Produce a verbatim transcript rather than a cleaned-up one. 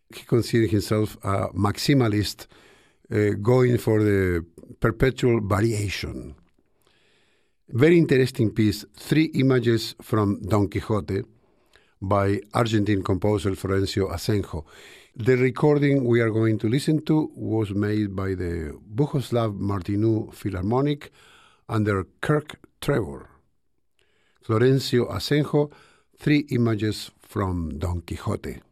he considered himself a maximalist, uh, going for the perpetual variation. Very interesting piece, Three Images from Don Quixote by Argentine composer Florencio Asenjo. The recording we are going to listen to was made by the Bohuslav Martinu Philharmonic under Kirk Trevor. Florencio Asenjo, Three Images from Don Quixote.